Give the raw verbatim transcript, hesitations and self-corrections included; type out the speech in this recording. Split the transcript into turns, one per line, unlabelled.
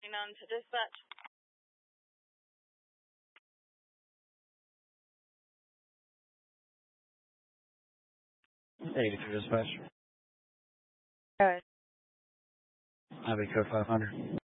On to dispatch.
eighty-two dispatch.
Alright.
I'll be code five hundred.